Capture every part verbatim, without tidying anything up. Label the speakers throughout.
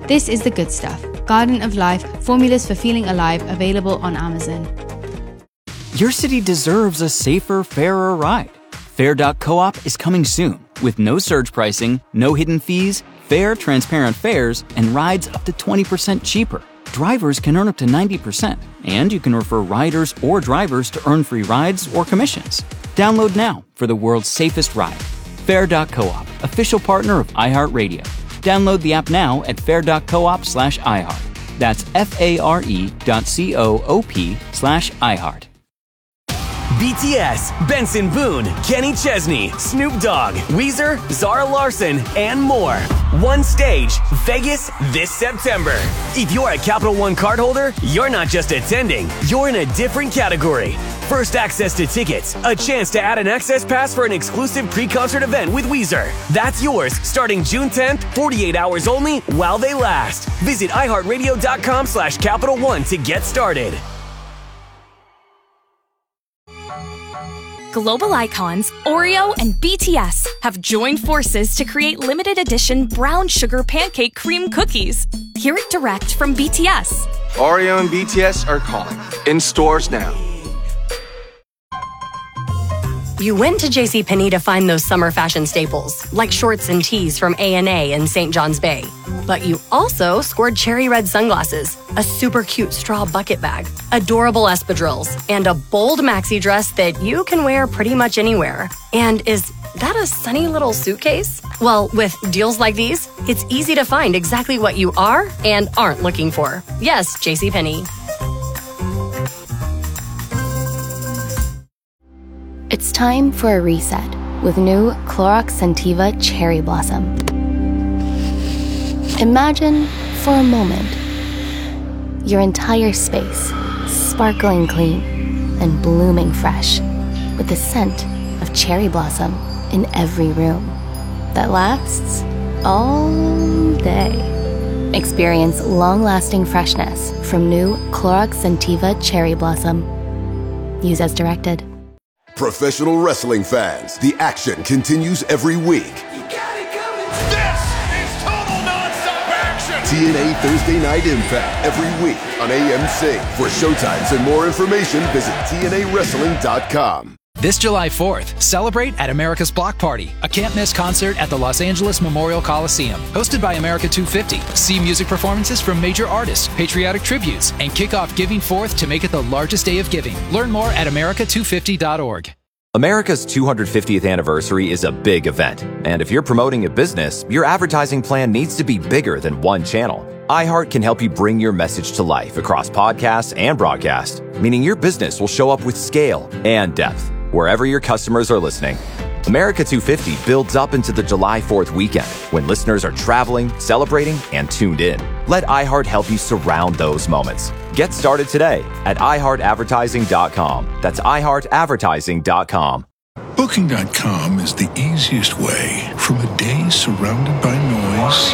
Speaker 1: This is the good stuff. Garden of Life, formulas for feeling alive, available on Amazon.
Speaker 2: Your city deserves a safer, fairer ride. Fair dot coop is coming soon with no surge pricing, no hidden fees, fair, transparent fares, and rides up to twenty percent cheaper. Drivers can earn up to ninety percent, and you can refer riders or drivers to earn free rides or commissions. Download now for the world's safest ride. Fair dot coop, official partner of iHeartRadio. Download the app now at fair dot coop slash iHeart. That's F-A-R-E dot C-O-O-P slash iHeart.
Speaker 3: B T S, Benson Boone, Kenny Chesney, Snoop Dogg, Weezer, Zara Larson, and more. One stage, Vegas, this September. If you're a Capital One cardholder, you're not just attending, you're in a different category. First access to tickets, a chance to add an access pass for an exclusive pre-concert event with Weezer. That's yours starting June tenth, forty-eight hours only while they last. Visit iHeartRadio.com slash Capital One to get started.
Speaker 4: Global icons Oreo and B T S have joined forces to create limited edition brown sugar pancake cream cookies. Hear it direct from B T S.
Speaker 5: Oreo and B T S are calling. In stores now.
Speaker 6: You went to JCPenney to find those summer fashion staples, like shorts and tees from A and A and Saint John's Bay. But you also scored cherry red sunglasses, a super cute straw bucket bag, adorable espadrilles, and a bold maxi dress that you can wear pretty much anywhere. And is that a sunny little suitcase? Well, with deals like these, it's easy to find exactly what you are and aren't looking for. Yes, JCPenney.
Speaker 7: It's time for a reset with new Clorox Scentiva Cherry Blossom. Imagine, for a moment, your entire space sparkling clean and blooming fresh with the scent of cherry blossom in every room that lasts all day. Experience long-lasting freshness from new Clorox Scentiva Cherry Blossom. Use as directed.
Speaker 8: Professional wrestling fans, the action continues every week.
Speaker 9: You got it coming. This is total nonstop action.
Speaker 8: T N A Thursday Night Impact every week on A M C. For showtimes and more information, visit T N A wrestling dot com.
Speaker 10: This July fourth, celebrate at America's Block Party, a can't-miss concert at the Los Angeles Memorial Coliseum. Hosted by America two fifty. See music performances from major artists, patriotic tributes, and kick off Giving Fourth to make it the largest day of giving. Learn more at America two fifty dot org.
Speaker 11: America's two hundred fiftieth anniversary is a big event, and if you're promoting a business, your advertising plan needs to be bigger than one channel. iHeart can help you bring your message to life across podcasts and broadcast, meaning your business will show up with scale and depth wherever your customers are listening. America two fifty builds up into the July fourth weekend when listeners are traveling, celebrating, and tuned in. Let iHeart help you surround those moments. Get started today at i heart advertising dot com. That's i heart advertising dot com.
Speaker 12: Booking dot com is the easiest way from a day surrounded by noise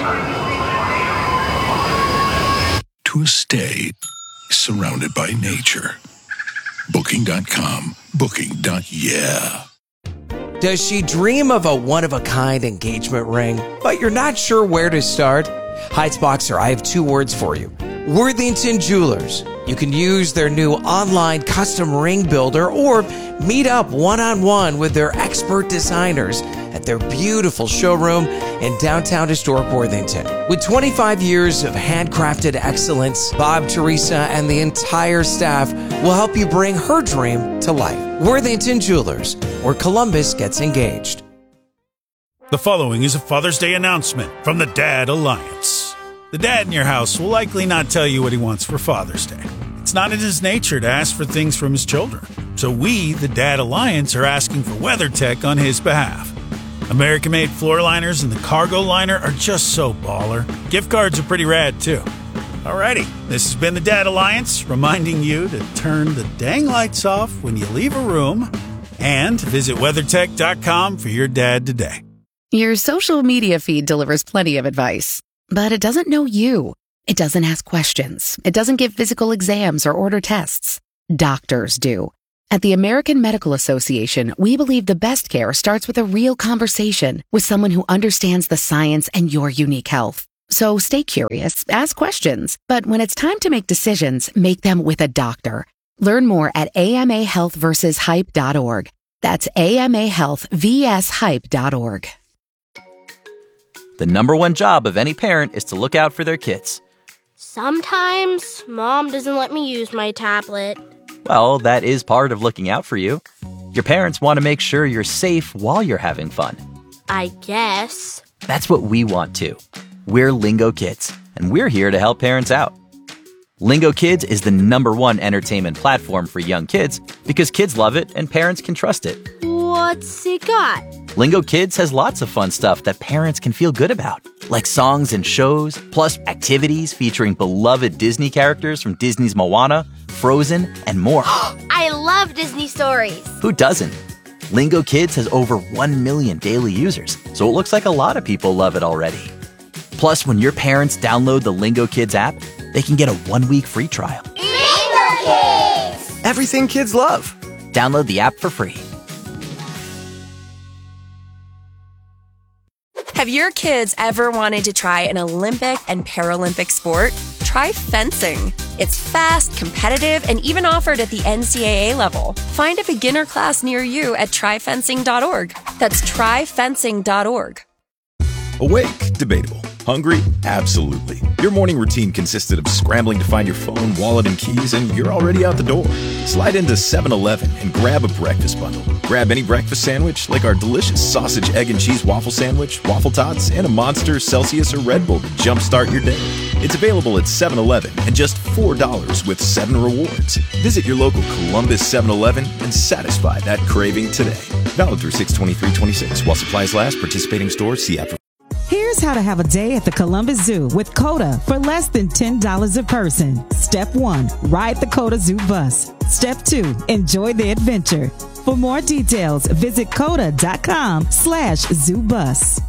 Speaker 12: to a stay surrounded by nature. Booking dot com. Booking. Yeah.
Speaker 13: Does she dream of a one-of-a-kind engagement ring, but you're not sure where to start? Heights Boxer, I have two words for you. Worthington Jewelers. You can use their new online custom ring builder or meet up one-on-one with their expert designers at their beautiful showroom in downtown historic Worthington. With twenty-five years of handcrafted excellence, Bob, Teresa, and the entire staff will help you bring her dream to life. Worthington Jewelers, where Columbus gets engaged.
Speaker 14: The following is a Father's Day announcement from the Dad Alliance. The dad in your house will likely not tell you what he wants for Father's Day. It's not in his nature to ask for things from his children. So we, the Dad Alliance, are asking for WeatherTech on his behalf. American-made floor liners and the cargo liner are just so baller. Gift cards are pretty rad, too. Alrighty, this has been the Dad Alliance, reminding you to turn the dang lights off when you leave a room and visit WeatherTech dot com for your dad today.
Speaker 15: Your social media feed delivers plenty of advice, but it doesn't know you. It doesn't ask questions. It doesn't give physical exams or order tests. Doctors do. At the American Medical Association, we believe the best care starts with a real conversation with someone who understands the science and your unique health. So stay curious, ask questions, but when it's time to make decisions, make them with a doctor. Learn more at A M A health versus hype dot org. That's A M A health versus hype dot org.
Speaker 2: The number one job of any parent is to look out for their kids.
Speaker 16: Sometimes Mom doesn't let me use my tablet.
Speaker 2: Well, that is part of looking out for you. Your parents want to make sure you're safe while you're having fun.
Speaker 16: I guess.
Speaker 2: That's what we want too. We're Lingo Kids, and we're here to help parents out. Lingo Kids is the number one entertainment platform for young kids because kids love it and parents can trust it.
Speaker 16: What's it got?
Speaker 2: Lingo Kids has lots of fun stuff that parents can feel good about, like songs and shows, plus activities featuring beloved Disney characters from Disney's Moana, Frozen, and more.
Speaker 16: I love Disney stories.
Speaker 2: Who doesn't? Lingo Kids has over one million daily users, so it looks like a lot of people love it already. Plus, when your parents download the Lingo Kids app, they can get a one-week free trial.
Speaker 16: Lingo Kids!
Speaker 2: Everything kids love. Download the app for free.
Speaker 17: Have your kids ever wanted to try an Olympic and Paralympic sport? Try fencing. It's fast, competitive, and even offered at the N C double A level. Find a beginner class near you at try fencing dot org. That's try fencing dot org.
Speaker 18: Awake? Debatable. Hungry? Absolutely. Your morning routine consisted of scrambling to find your phone, wallet, and keys, and you're already out the door. Slide into seven eleven and grab a breakfast bundle. Grab any breakfast sandwich, like our delicious sausage, egg, and cheese waffle sandwich, waffle tots, and a Monster, Celsius, or Red Bull to jumpstart your day. It's available at seven eleven and just four dollars with seven rewards. Visit your local Columbus seven eleven and satisfy that craving today. Valid through six twenty-three twenty-six. While supplies last, participating stores, see app for.
Speaker 19: Here's how to have a day at the Columbus Zoo with COTA for less than ten dollars a person. Step one, ride the COTA Zoo bus. Step two, enjoy the adventure. For more details, visit COTA dot com slash zoo bus.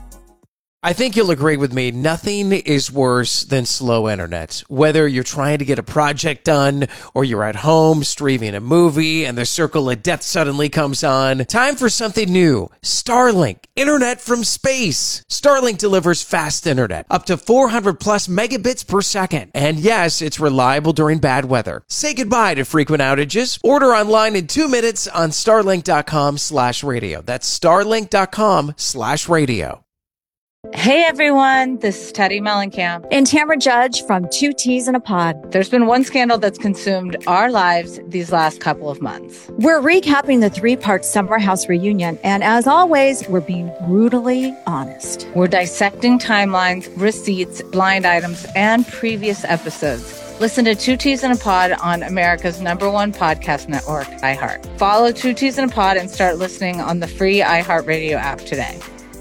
Speaker 13: I think you'll agree with me, nothing is worse than slow internet. Whether you're trying to get a project done or you're at home streaming a movie and the circle of death suddenly comes on, time for something new. Starlink, internet from space. Starlink delivers fast internet, up to four hundred plus megabits per second. And yes, it's reliable during bad weather. Say goodbye to frequent outages. Order online in two minutes on starlink dot com slash radio. That's starlink dot com slash radio.
Speaker 20: Hey everyone, this is Teddy Mellencamp and Tamara Judge from Two Teas in a Pod. There's been one scandal that's consumed our lives these last couple of months.
Speaker 21: We're recapping the three-part Summer House reunion, and as always, we're being brutally honest.
Speaker 20: We're dissecting timelines, receipts, blind items, and previous episodes. Listen to Two Teas in a Pod on America's number one podcast network, iHeart. Follow Two Teas in a Pod and start listening on the free iHeartRadio app today.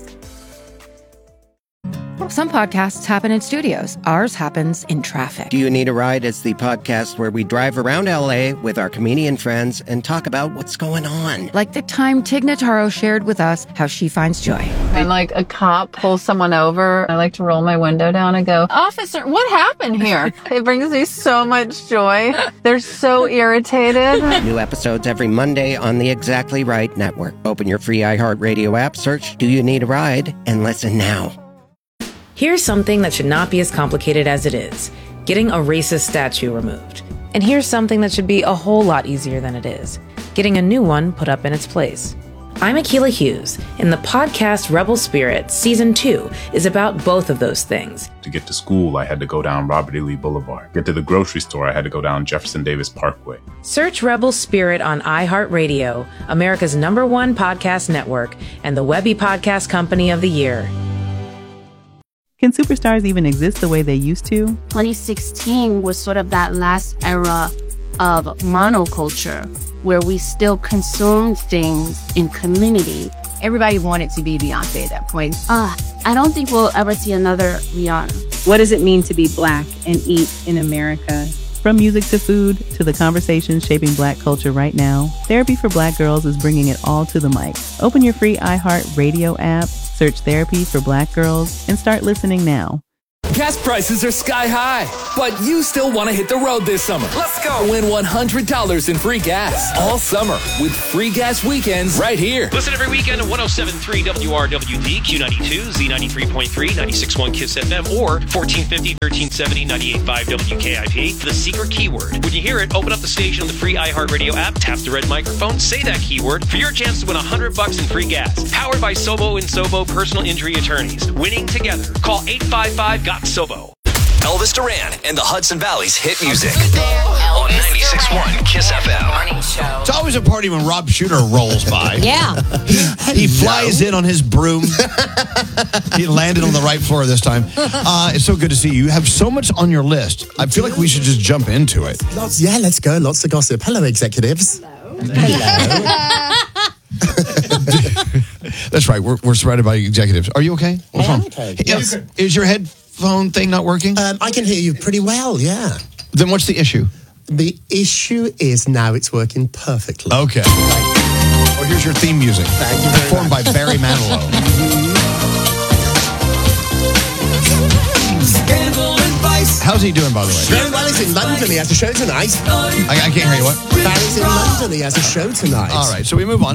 Speaker 1: Some podcasts happen in studios. Ours happens in traffic.
Speaker 22: Do You Need a Ride is the podcast where we drive around L A with our comedian friends and talk about what's going on.
Speaker 1: Like the time Tig Notaro shared with us how she finds joy.
Speaker 23: When like a cop pulls someone over, I like to roll my window down and go, "Officer, what happened here?" It brings me so much joy. They're so irritated.
Speaker 22: New episodes every Monday on the Exactly Right Network. Open your free iHeartRadio app, search Do You Need a Ride, and listen now.
Speaker 24: Here's something that should not be as complicated as it is, getting a racist statue removed. And here's something that should be a whole lot easier than it is, getting a new one put up in its place. I'm Akilah Hughes, and the podcast Rebel Spirit Season two is about both of those things.
Speaker 25: To get to school, I had to go down Robert E. Lee Boulevard. Get to the grocery store, I had to go down Jefferson Davis Parkway.
Speaker 24: Search Rebel Spirit on iHeartRadio, America's number one podcast network, and the Webby Podcast Company of the Year.
Speaker 26: Can superstars even exist the way they used to?
Speaker 16: twenty sixteen was sort of that last era of monoculture where we still consumed things in community.
Speaker 1: Everybody wanted to be Beyonce at that point.
Speaker 16: Uh, I don't think we'll ever see another Rihanna.
Speaker 27: What does it mean to be Black and eat in America?
Speaker 26: From music to food to the conversations shaping Black culture right now, Therapy for Black Girls is bringing it all to the mic. Open your free iHeartRadio app, search Therapy for Black Girls, and start listening now.
Speaker 3: Gas prices are sky high, but you still want to hit the road this summer. Let's go. Win one hundred dollars in free gas all summer with free gas weekends right here.
Speaker 4: Listen every weekend to one oh seven point three W R W D, Q ninety-two, Z ninety-three point three, ninety-six point one KISS F M, or fourteen fifty, thirteen seventy, ninety-eight point five W K I P for the secret keyword. When you hear it, open up the station on the free iHeartRadio app, tap the red microphone, say that keyword for your chance to win one hundred bucks in free gas. Powered by Sobo and Sobo Personal Injury Attorneys. Winning together. Call eight five five, G O T, S O B O.
Speaker 5: Elvis Duran and the Hudson Valley's hit music on ninety-six point one KISS F M.
Speaker 6: It's always a party when Rob Shooter rolls by.
Speaker 7: Yeah.
Speaker 6: He, he flies in on his broom. He landed on the right floor this time. Uh, it's so good to see you. You have so much on your list. I feel like we should just jump into it.
Speaker 8: Lots, yeah, let's go. Lots of gossip. Hello, executives. Hello.
Speaker 6: That's right. We're, we're surrounded by executives. Are you okay? What's
Speaker 8: I am
Speaker 6: wrong?
Speaker 8: okay.
Speaker 6: Is, is your headphone thing not working?
Speaker 8: Um, I can hear you pretty well, yeah.
Speaker 6: Then what's the issue?
Speaker 8: The issue is now it's working perfectly.
Speaker 6: Okay. Oh, here's your theme music.
Speaker 8: Thank you very
Speaker 6: Performed
Speaker 8: much.
Speaker 6: by Barry Manilow. How's he doing, by the way?
Speaker 8: Very well. He's in London. He has a show tonight.
Speaker 6: I, I can't hear you. What?
Speaker 8: Barry's in London. He has a show tonight.
Speaker 6: All right, so we move on.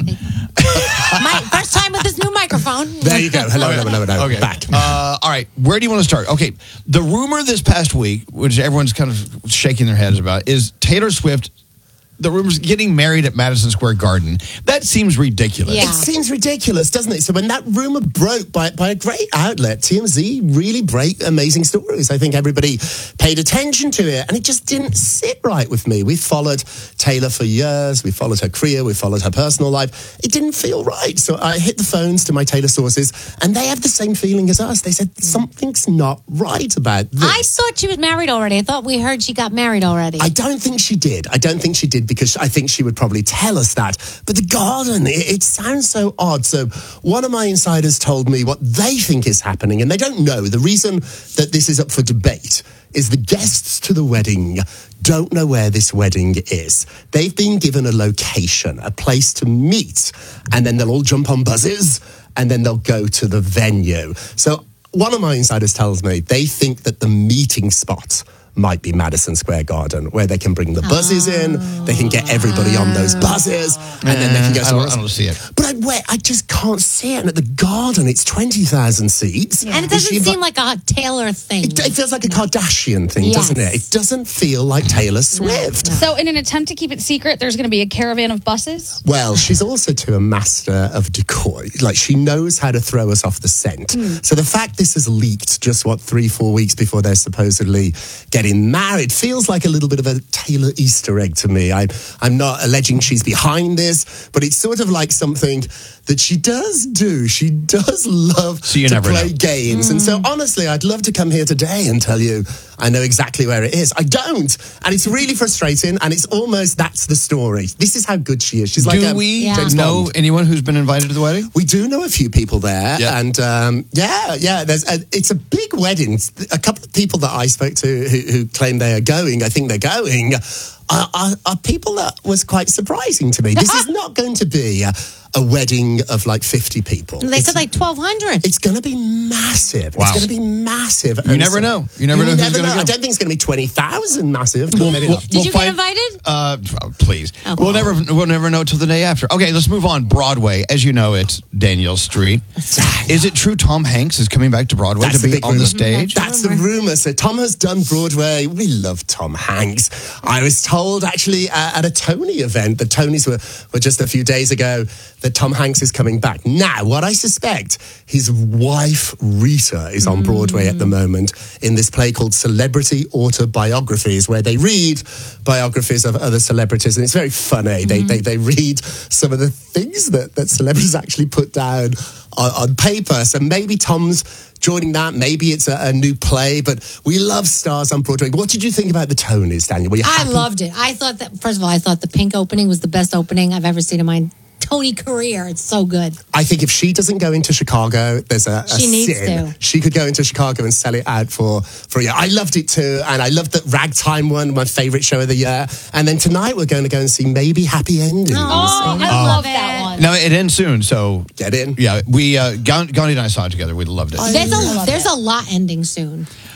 Speaker 7: My first time with this new microphone.
Speaker 8: There you go. Hello, hello, hello, hello.
Speaker 6: Okay.
Speaker 8: Back.
Speaker 6: Uh, all right. Where do you want to start? Okay. The rumor this past week, which everyone's kind of shaking their heads about, is Taylor Swift. The rumors getting married at Madison Square Garden. That seems ridiculous.
Speaker 8: It seems ridiculous, doesn't it? So when that rumor broke by, by a great outlet, T M Z really break amazing stories. I think everybody paid attention to it, and it just didn't sit right with me. We followed Taylor for years. We followed her career. We followed her personal life. It didn't feel right. So I hit the phones to my Taylor sources, and they have the same feeling as us. They said, something's not right about this.
Speaker 7: I thought she was married already. I thought we heard she got married already.
Speaker 8: I don't think she did. I don't think she did because I think she would probably tell us that. But the garden, it, it sounds so odd. So one of my insiders told me what they think is happening, and they don't know. The reason that this is up for debate is the guests to the wedding don't know where this wedding is. They've been given a location, a place to meet, and then they'll all jump on buses, and then they'll go to the venue. So one of my insiders tells me they think that the meeting spot might be Madison Square Garden, where they can bring the buses oh. in, they can get everybody on those buses, and then they can go
Speaker 6: I
Speaker 8: somewhere
Speaker 6: don't,
Speaker 8: else.
Speaker 6: I don't see it.
Speaker 8: But I, wait, I just can't see it. And at the Garden, it's twenty thousand seats.
Speaker 7: And it doesn't seem like a Taylor thing.
Speaker 8: It, it feels like a Kardashian thing,
Speaker 7: Yes.
Speaker 8: doesn't it? It doesn't feel like Taylor Swift.
Speaker 9: So in an attempt to keep it secret, there's going to be a caravan of buses?
Speaker 8: Well, she's also too a master of decoy. Like, she knows how to throw us off the scent.
Speaker 9: Mm.
Speaker 8: So the fact this has leaked just, what, three, four weeks before they're supposedly getting married feels like a little bit of a Taylor Easter egg to me. I, I'm not alleging she's behind this, but it's sort of like something that she does do. She does love
Speaker 6: So you
Speaker 8: to
Speaker 6: never
Speaker 8: play
Speaker 6: know.
Speaker 8: games.
Speaker 9: Mm.
Speaker 8: And so, honestly, I'd love to come here today and tell you I know exactly where it is. I don't. And it's really frustrating, and it's almost, that's the story. This is how good she is. She's like
Speaker 6: do
Speaker 8: a
Speaker 6: we
Speaker 8: James
Speaker 6: know
Speaker 8: Bond.
Speaker 6: anyone who's been invited to the wedding?
Speaker 8: We do know a few people there,
Speaker 6: Yeah.
Speaker 8: and um, yeah, yeah. There's a, it's a big wedding. A couple of people that I spoke to who, who claim they are going, I think they're going, are, are, are people that was quite surprising to me. This is not going to be a, a wedding of like fifty people.
Speaker 7: They said like twelve hundred.
Speaker 8: It's going to be massive.
Speaker 6: Wow.
Speaker 8: It's going to be massive.
Speaker 6: You
Speaker 8: And
Speaker 6: never
Speaker 8: so-
Speaker 6: know. You never know who's gonna go.
Speaker 8: I don't think it's going to be twenty thousand massive. But maybe not.
Speaker 7: Did you get invited?
Speaker 6: Uh, please. We'll never we'll never know till the day after. Okay, let's move on. Broadway, as you know, it's Danielle Street. Is it true Tom Hanks is coming back to Broadway
Speaker 8: That's
Speaker 6: to
Speaker 8: the
Speaker 6: be
Speaker 8: big
Speaker 6: on the
Speaker 8: rumor.
Speaker 6: stage?
Speaker 8: That's the rumor. So Tom has done Broadway. We love Tom Hanks. I was told actually uh, at a Tony event, the Tonys were, were just a few days ago, that Tom Hanks is coming back. Now, what I suspect, his wife Rita is on Broadway at the moment in this play called Celebrity Autobiographies, where they read biographies of other celebrities, and it's very funny. They, they they read some of the things that, that celebrities actually put down on, on paper. So maybe Tom's joining that. Maybe it's a, a new play, but we love stars on Broadway. What did you think about the Tonys, Daniel? Were you
Speaker 7: I
Speaker 8: happy?
Speaker 7: loved it. I thought that, first of all, I thought the Pink opening was the best opening I've ever seen in my Tony career. It's so good.
Speaker 8: I think if she doesn't go into Chicago, there's a, a
Speaker 7: She needs
Speaker 8: sin.
Speaker 7: to.
Speaker 8: She could go into Chicago and sell it out for, for a year. I loved it too, and I loved that Ragtime one, my favourite show of the year. And then tonight we're going to go and see maybe Happy Endings.
Speaker 9: Oh, I
Speaker 6: Oh.
Speaker 9: love that one.
Speaker 6: No, it ends soon, so
Speaker 8: get in.
Speaker 6: Yeah, we uh, Gandhi and I saw it together. We loved it.
Speaker 7: There's a, there's a lot ending soon.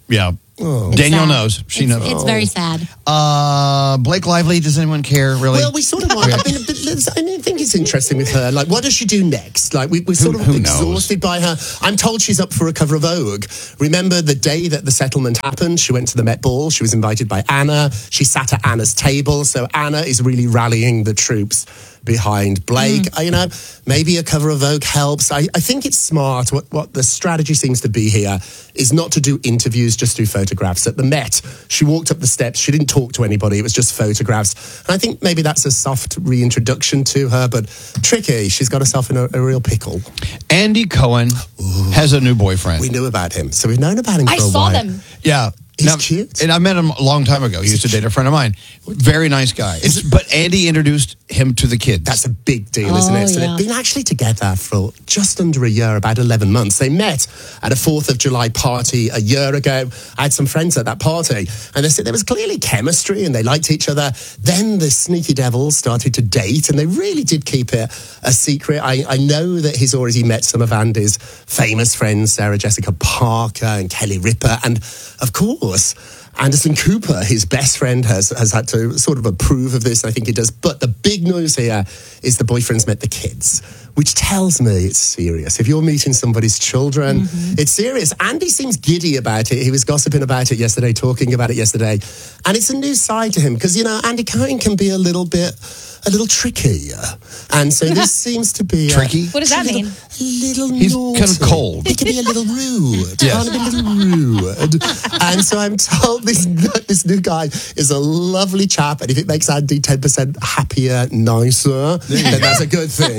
Speaker 6: Yeah.
Speaker 8: Oh.
Speaker 6: Danielle
Speaker 7: sad.
Speaker 6: knows. She
Speaker 7: it's,
Speaker 6: knows.
Speaker 7: It's very sad.
Speaker 6: Uh, Blake Lively, does anyone care, really?
Speaker 8: Well, we sort of want, I mean, but let's- I mean, I think it's interesting with her. Like, what does she do next? Like, we, we're sort
Speaker 6: Who-
Speaker 8: of
Speaker 6: who knows?
Speaker 8: exhausted by her. I'm told she's up for a cover of Vogue. Remember the day that the settlement happened? She went to the Met Ball. She was invited by Anna. She sat at Anna's table. So Anna is really rallying the troops behind Blake. Uh, You know, maybe a cover of Vogue helps. I, I think it's smart. What, what the strategy seems to be here is not to do interviews, just do photographs. At the Met, she walked up the steps. She didn't talk to anybody. It was just photographs. And I think maybe that's a soft reintroduction to her, but tricky. She's got herself in a, a real pickle.
Speaker 6: Andy Cohen has a new boyfriend.
Speaker 8: We knew about him. So we've known about him for
Speaker 9: I
Speaker 8: a
Speaker 9: saw
Speaker 8: while.
Speaker 9: them.
Speaker 6: Yeah.
Speaker 8: He's
Speaker 6: Now-
Speaker 8: cute.
Speaker 6: And I met him a long time ago. He used to date a friend of mine. Very nice guy. It's, but Andy introduced him to the kids.
Speaker 8: That's a big deal, isn't
Speaker 7: Oh,
Speaker 8: it? So
Speaker 7: yeah.
Speaker 8: they've been actually together for just under a year, about eleven months. They met at a fourth of July party a year ago. I had some friends at that party, and they said there was clearly chemistry and they liked each other. Then the sneaky devils started to date, and they really did keep it a secret. I, I know that he's already met some of Andy's famous friends, Sarah Jessica Parker and Kelly Ripa, and of course, Anderson Cooper, his best friend, has, has had to sort of approve of this. I think he does. But the big news here is the boyfriend's met the kids, which tells me it's serious. If you're meeting somebody's children, it's serious. Andy seems giddy about it. He was gossiping about it yesterday, talking about it yesterday. And it's a new side to him because, you know, Andy Cohen can be a little bit, a little tricky. And so this seems to be... uh,
Speaker 6: Tricky?
Speaker 9: What does that mean?
Speaker 8: A little
Speaker 6: He's
Speaker 8: naughty.
Speaker 6: kind of cold.
Speaker 8: He can be a little rude.
Speaker 6: Yes.
Speaker 8: Kind of a little rude. And so I'm told this this new guy is a lovely chap, and if it makes Andy ten percent happier, nicer, then that's a good thing.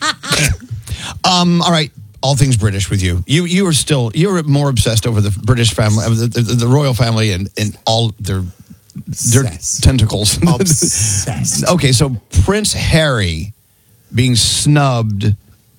Speaker 6: Um, all right. All things British with you. You you are still you're more obsessed over the British family, the, the, the royal family, and, and all their their
Speaker 8: Obsessed.
Speaker 6: tentacles.
Speaker 8: Obsessed.
Speaker 6: Okay, so Prince Harry being snubbed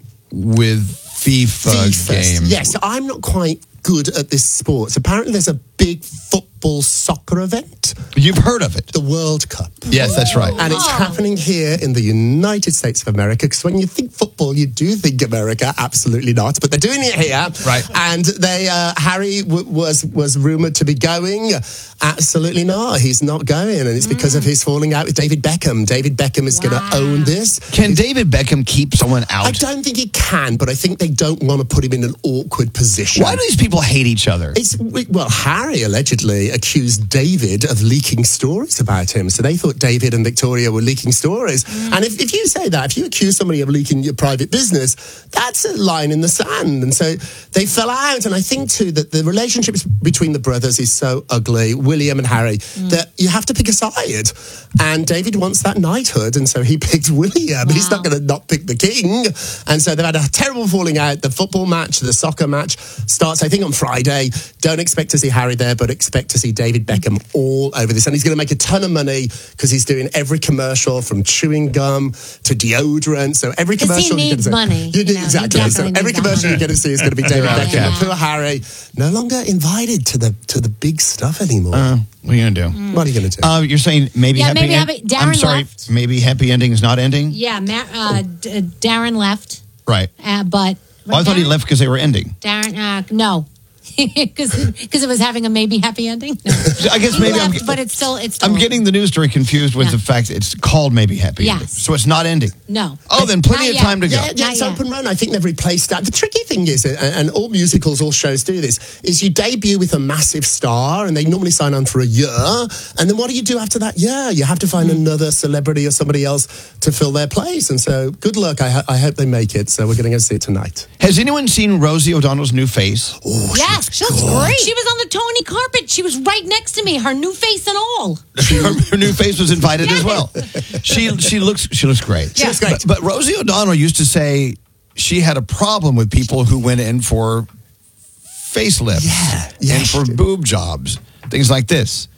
Speaker 6: with FIFA,
Speaker 8: FIFA.
Speaker 6: games.
Speaker 8: Yes, I'm not quite good at this sport. Apparently, there's a big football soccer event,
Speaker 6: You've heard of it.
Speaker 8: the World Cup.
Speaker 6: Yes, that's right.
Speaker 8: And it's happening here in the United States of America, because when you think football, you do think America. Absolutely not. But they're doing it here.
Speaker 6: Right.
Speaker 8: And they, uh, Harry w- was was rumoured to be going. Absolutely not. He's not going. And it's because of his falling out with David Beckham. David Beckham is going to own this.
Speaker 6: Can David Beckham keep someone out?
Speaker 8: I don't think he can, but I think they don't want to put him in an awkward position.
Speaker 6: Why do these people hate each other?
Speaker 8: It's well, Harry allegedly accused David of leaking stories about him. So they thought David and Victoria were leaking stories. And if, if you say that, if you accuse somebody of leaking your private business, that's a line in the sand. And so they fell out. And I think too that the relationships between the brothers is so ugly, William and Harry, that you have to pick a side. And David wants that knighthood, and so he picked William. He's not going to not pick the king. And so they've had a terrible falling out. The football match, the soccer match starts, I think, on Friday. Don't expect to see Harry there, but expect to see David Beckham all over this. And he's going to make a ton of money because he's doing every commercial from chewing gum to deodorant. So every
Speaker 7: 'Cause he
Speaker 8: commercial you
Speaker 7: needs
Speaker 8: get to see,
Speaker 7: money,
Speaker 8: You
Speaker 7: you
Speaker 8: do,
Speaker 7: know, he
Speaker 8: exactly. So
Speaker 7: definitely
Speaker 8: every
Speaker 7: needs that
Speaker 8: commercial
Speaker 7: money.
Speaker 8: you're going to see is going to be David
Speaker 6: Yeah.
Speaker 8: Beckham.
Speaker 6: Yeah.
Speaker 8: And poor Harry, no longer invited to the to the big stuff anymore.
Speaker 6: Uh, what are you going to do?
Speaker 8: What are you going to do?
Speaker 6: Uh, you're saying maybe
Speaker 7: Yeah,
Speaker 6: happy
Speaker 7: maybe
Speaker 6: end-
Speaker 7: happy-
Speaker 6: I'm
Speaker 7: Darren
Speaker 6: sorry,
Speaker 7: left.
Speaker 6: maybe happy ending is not ending?
Speaker 7: Yeah, Ma- uh, D- uh, Darren left,
Speaker 6: Right.
Speaker 7: uh, but
Speaker 6: Well, I thought he
Speaker 7: Darren-
Speaker 6: left because they were ending.
Speaker 7: Darren, uh, no, because it was having a maybe happy ending. No.
Speaker 6: I guess
Speaker 7: He
Speaker 6: maybe I'm,
Speaker 7: left, but it's still it's. Still
Speaker 6: I'm getting the news story confused with
Speaker 7: Yeah.
Speaker 6: the fact that it's called maybe happy
Speaker 7: Yes.
Speaker 6: ending. So it's not ending.
Speaker 7: no.
Speaker 6: Oh, then plenty
Speaker 7: Not
Speaker 6: of
Speaker 7: yet.
Speaker 6: time to go.
Speaker 8: Yeah, yeah,
Speaker 7: Not
Speaker 8: it's
Speaker 7: yet.
Speaker 8: open run. I think they've replaced that. The tricky thing is, and, and all musicals, all shows do this, is you debut with a massive star, and they normally sign on for a year, and then what do you do after that year? You have to find
Speaker 7: Hmm.
Speaker 8: another celebrity or somebody else to fill their place, and so good luck. I, ho- I hope they make it. So we're going to go see it tonight.
Speaker 6: Has anyone seen Rosie O'Donnell's new face?
Speaker 8: Oh,
Speaker 7: Yes, she looks great. She was on the Tony carpet. She was right next to me. Her new face and all.
Speaker 6: her, her new face was invited as well. She she looks she looks great.
Speaker 8: She looks great.
Speaker 6: But, but Rosie O'Donnell used to say she had a problem with people who went in for facelifts
Speaker 8: Yeah, yeah,
Speaker 6: and for
Speaker 8: she did.
Speaker 6: boob jobs, things like this.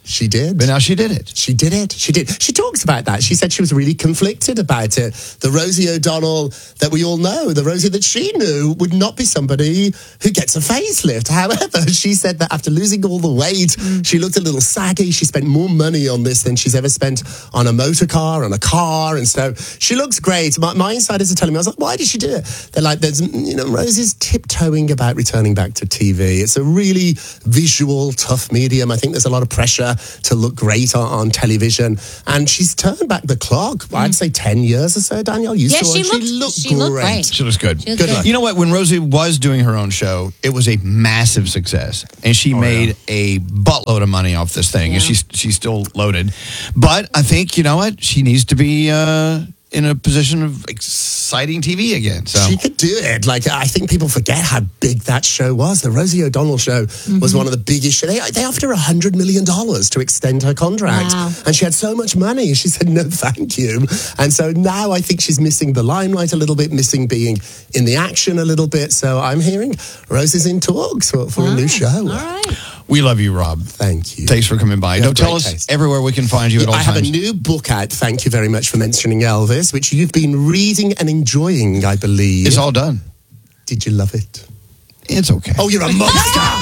Speaker 8: She did.
Speaker 6: But now she did it.
Speaker 8: She did it. She did. She talks about that. She said she was really conflicted about it. The Rosie O'Donnell that we all know, the Rosie that she knew, would not be somebody who gets a facelift. However, she said that after losing all the weight, mm. she looked a little saggy. She spent more money on this than she's ever spent on a motor car, on a car. And so she looks great. My, my insiders are telling me, I was like, why did she do it? They're like, there's, you know, Rosie's tiptoeing about returning back to T V. It's a really visual, tough medium. I think there's a lot of pressure to look great on, on television, and she's turned back the clock. Mm. I'd say ten years or so. Danielle, you
Speaker 7: yeah,
Speaker 8: saw
Speaker 7: she
Speaker 8: her.
Speaker 7: Looked,
Speaker 8: she looked
Speaker 7: she
Speaker 8: great.
Speaker 7: Looked great.
Speaker 6: She looks good.
Speaker 7: She looked
Speaker 6: good.
Speaker 7: good.
Speaker 6: You know what? When Rosie was doing her own show, it was a massive success, and she oh, made yeah. a buttload of money off this thing, yeah. and she's she's still loaded. But I think you know what? She needs to be. Uh, in a position of exciting T V again. So
Speaker 8: she could do it. Like, I think people forget how big that show was. The Rosie O'Donnell show mm-hmm. was one of the biggest shows. They, they offered her one hundred million dollars to extend her contract. Wow. And she had so much money. She said, no, thank you. And so now I think she's missing the limelight a little bit, missing being in the action a little bit. So I'm hearing Rosie's in talks for, for a new show.
Speaker 7: All right.
Speaker 6: We love you, Rob.
Speaker 8: Thank you.
Speaker 6: Thanks for coming by. Don't tell us taste. everywhere we can find you yeah, at all
Speaker 8: I
Speaker 6: times.
Speaker 8: I have a new book out. Thank you very much for mentioning Elvis, which you've been reading and enjoying, I believe.
Speaker 6: It's all done.
Speaker 8: Did you love it?
Speaker 6: It's okay.
Speaker 8: Oh, you're a monster.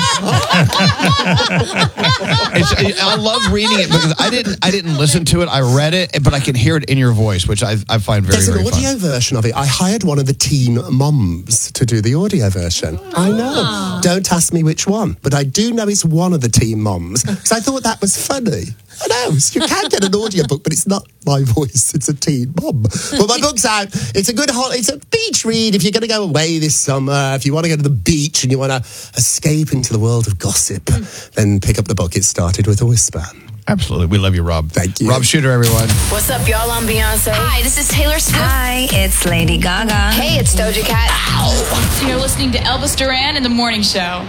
Speaker 6: it's, I love reading it because I didn't I didn't listen to it. I read it, but I can hear it in your voice, which I, I find very,
Speaker 8: There's
Speaker 6: very
Speaker 8: an audio
Speaker 6: fun.
Speaker 8: version of it. I hired one of the teen moms to do the audio version. Oh. I know. Don't ask me which one, but I do know it's one of the teen moms because I thought that was funny. I know. You can get an audio book, but it's not my voice. It's a teen mom. But my book's out. It's a good hol- It's a beach read if you're going to go away this summer. If you want to go to the beach and you want to escape into the world of gossip, then pick up the book. It started with a whisper.
Speaker 6: Absolutely. We love you, Rob.
Speaker 8: Thank you.
Speaker 6: Rob Shooter, everyone.
Speaker 2: What's up, y'all? I'm Beyonce.
Speaker 10: Hi, this is Taylor Swift.
Speaker 2: Hi, it's Lady Gaga.
Speaker 10: Hey, it's Doja Cat.
Speaker 2: Ow.
Speaker 10: You're listening to Elvis Duran in the Morning Show.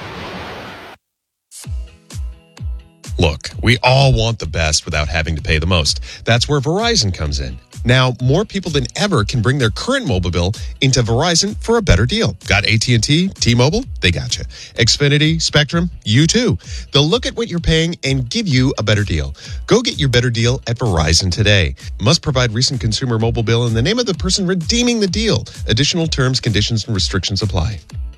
Speaker 11: Look, we all want the best without having to pay the most. That's where Verizon comes in. Now, more people than ever can bring their current mobile bill into Verizon for a better deal. Got A T and T, T-Mobile? They got you. Xfinity, Spectrum? You too. They'll look at what you're paying and give you a better deal. Go get your better deal at Verizon today. Must provide recent consumer mobile bill in the name of the person redeeming the deal. Additional terms, conditions, and restrictions apply.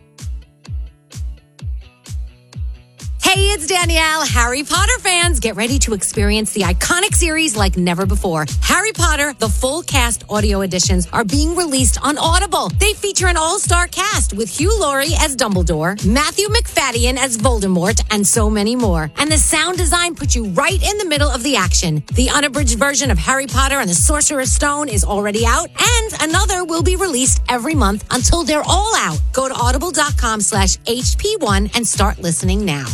Speaker 7: Hey, it's Danielle. Harry Potter fans, get ready to experience the iconic series like never before. Harry Potter, the full cast audio editions are being released on Audible. They feature an all-star cast with Hugh Laurie as Dumbledore, Matthew McFadden as Voldemort, and so many more. And the sound design puts you right in the middle of the action. The unabridged version of Harry Potter and the Sorcerer's Stone is already out, and another will be released every month until they're all out. Go to audible.com slash HP1 and start listening now.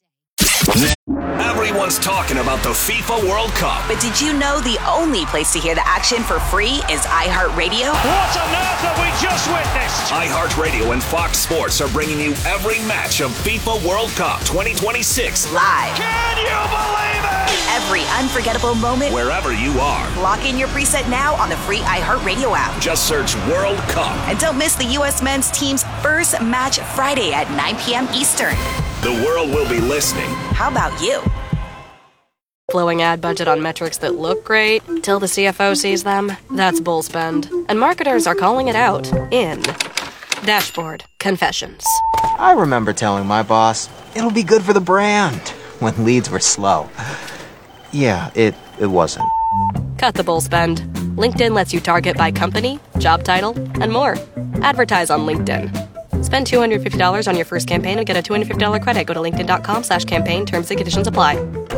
Speaker 5: Everyone's talking about the FIFA World Cup.
Speaker 2: But did you know the only place to hear the action for free is iHeartRadio?
Speaker 12: What on earth have we just witnessed?
Speaker 5: iHeartRadio and Fox Sports are bringing you every match of FIFA World Cup twenty twenty-six
Speaker 2: live.
Speaker 12: Can you believe it?
Speaker 2: Every unforgettable moment.
Speaker 5: Wherever you are.
Speaker 2: Lock in your preset now on the free iHeartRadio app.
Speaker 5: Just search World Cup.
Speaker 2: And don't miss the U S men's team's first match Friday at nine p.m. Eastern.
Speaker 5: The world will be listening.
Speaker 2: How about you?
Speaker 14: Blowing ad budget on metrics that look great till the C F O sees them, that's bull spend. And marketers are calling it out in Dashboard Confessions.
Speaker 15: I remember telling my boss, it'll be good for the brand, when leads were slow. Yeah, it, it wasn't.
Speaker 14: Cut the bull spend. LinkedIn lets you target by company, job title, and more. Advertise on LinkedIn. Spend two hundred fifty dollars on your first campaign and get a two hundred fifty dollars credit. Go to linkedin.com slash campaign. Terms and conditions apply.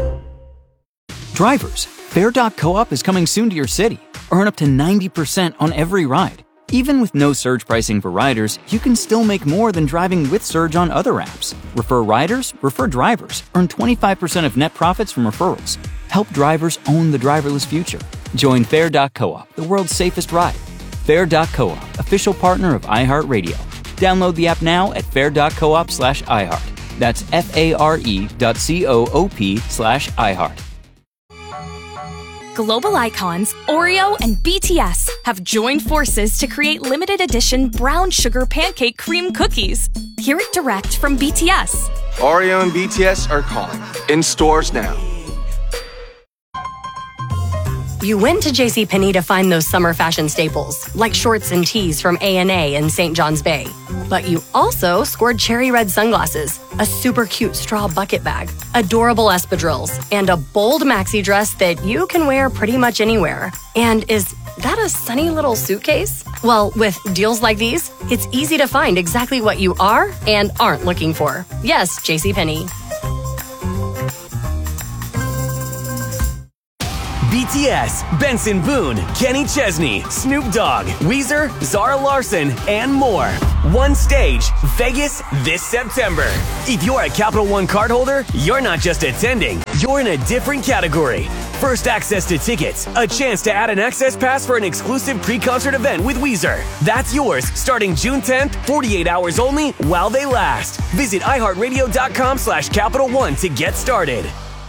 Speaker 17: Drivers, Fare dot co-op is coming soon to your city. Earn up to ninety percent on every ride. Even with no surge pricing for riders, you can still make more than driving with Surge on other apps. Refer riders, refer drivers. Earn twenty-five percent of net profits from referrals. Help drivers own the driverless future. Join Fare dot co-op, the world's safest ride. Fare dot co-op, official partner of iHeartRadio. Download the app now at fare.coop slash iHeart. That's F-A-R-E dot C-O-O-P slash iHeart.
Speaker 28: Global icons Oreo and B T S have joined forces to create limited edition brown sugar pancake cream cookies. Hear it direct from B T S.
Speaker 29: Oreo and B T S are calling. In stores now.
Speaker 14: You went to JCPenney to find those summer fashion staples, like shorts and tees from A and A in Saint John's Bay. But you also scored cherry red sunglasses, a super cute straw bucket bag, adorable espadrilles, and a bold maxi dress that you can wear pretty much anywhere. And is that a sunny little suitcase? Well, with deals like these, it's easy to find exactly what you are and aren't looking for. Yes, JCPenney.
Speaker 13: B T S, Benson Boone, Kenny Chesney, Snoop Dogg, Weezer, Zara Larson, and more. One stage, Vegas this September. If you're a Capital One cardholder, you're not just attending, you're in a different category. First access to tickets, a chance to add an access pass for an exclusive pre-concert event with Weezer. That's yours starting June tenth, forty-eight hours only while they last. Visit iHeartRadio.com slash Capital One to get started.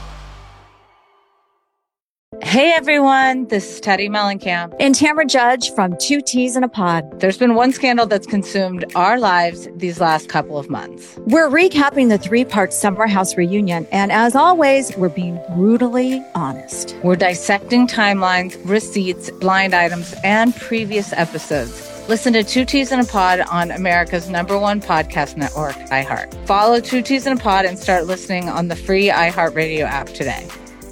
Speaker 18: Hey everyone, this is Teddy Mellencamp and Tamara Judge from Two Teas in a Pod. There's been one scandal that's consumed our lives these last couple of months.
Speaker 19: We're recapping the three-part Summer House reunion, and as always, we're being brutally honest.
Speaker 18: We're dissecting timelines, receipts, blind items, and previous episodes. Listen to Two Teas in a Pod on America's number one podcast network, iHeart. Follow Two Teas in a Pod and start listening on the free iHeartRadio app today.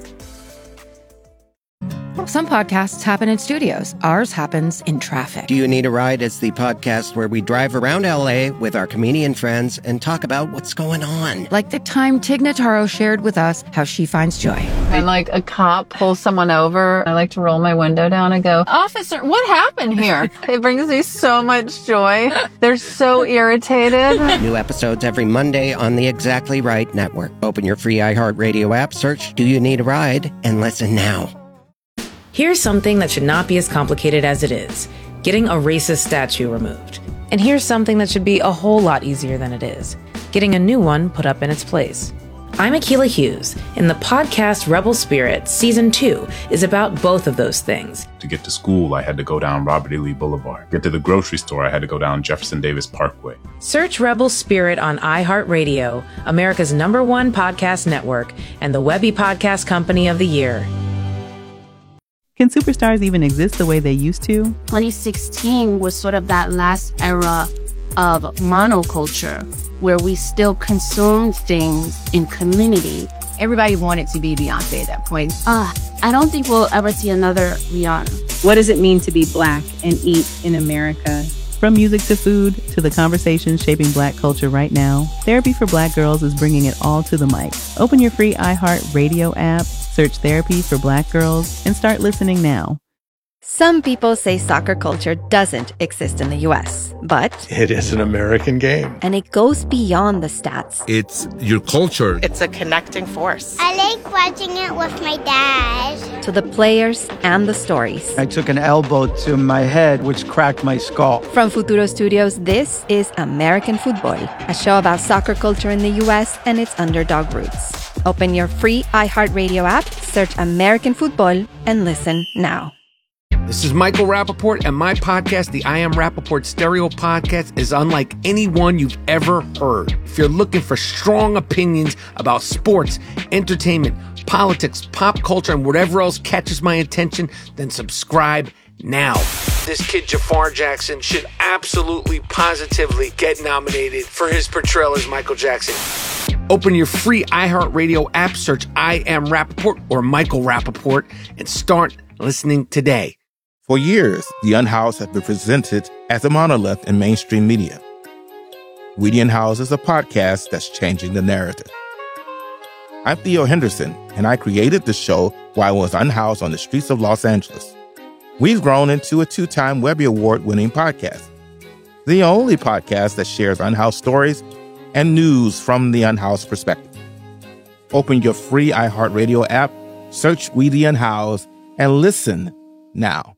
Speaker 20: Some podcasts happen in studios. Ours happens in traffic.
Speaker 21: Do You Need a Ride? Is the podcast where we drive around L A with our comedian friends and talk about what's going on.
Speaker 20: Like the time Tig Notaro shared with us how she finds joy.
Speaker 22: When like a cop pulls someone over, I like to roll my window down and go, "Officer, what happened here?" It brings me so much joy. They're so irritated.
Speaker 21: New episodes every Monday on the Exactly Right Network. Open your free iHeartRadio app, search Do You Need a Ride, and listen now.
Speaker 24: Here's something that should not be as complicated as it is. Getting a racist statue removed. And here's something that should be a whole lot easier than it is. Getting a new one put up in its place. I'm Akilah Hughes, and the podcast Rebel Spirit Season two is about both of those things.
Speaker 23: To get to school, I had to go down Robert E. Lee Boulevard. Get to the grocery store, I had to go down Jefferson Davis Parkway.
Speaker 24: Search Rebel Spirit on iHeartRadio, America's number one podcast network, and the Webby Podcast Company of the Year.
Speaker 26: Can superstars even exist the way they used to?
Speaker 16: twenty sixteen was sort of that last era of monoculture where we still consumed things in community.
Speaker 1: Everybody wanted to be Beyonce at that point.
Speaker 16: Uh, I don't think we'll ever see another Rihanna.
Speaker 27: What does it mean to be Black and eat in America?
Speaker 26: From music to food to the conversations shaping Black culture right now, Therapy for Black Girls is bringing it all to the mic. Open your free iHeartRadio app, search Therapy for Black Girls, and start listening now.
Speaker 25: Some people say soccer culture doesn't exist in the U S, but
Speaker 29: it is an American game.
Speaker 25: And it goes beyond the stats.
Speaker 30: It's your culture.
Speaker 31: It's a connecting force.
Speaker 32: I like watching it with my dad.
Speaker 25: To the players and the stories.
Speaker 33: I took an elbow to my head, which cracked my skull.
Speaker 25: From Futuro Studios, this is American Football, a show about soccer culture in the U S and its underdog roots. Open your free iHeartRadio app, search American Football, and listen now.
Speaker 34: This is Michael Rappaport, and my podcast, the I Am Rappaport Stereo Podcast, is unlike any one you've ever heard. If you're looking for strong opinions about sports, entertainment, politics, pop culture, and whatever else catches my attention, then subscribe now. This kid, Jafar Jackson, should absolutely, positively get nominated for his portrayal as Michael Jackson. Open your free iHeartRadio app, search I Am Rappaport or Michael Rappaport, and start listening today.
Speaker 35: For years, The Unhoused has been presented as a monolith in mainstream media. We The Unhoused is a podcast that's changing the narrative. I'm Theo Henderson, and I created the show while I was unhoused on the streets of Los Angeles. We've grown into a two-time Webby Award-winning podcast, the only podcast that shares unhoused stories and news from the unhoused perspective. Open your free iHeartRadio app, search We The Unhoused, and listen now.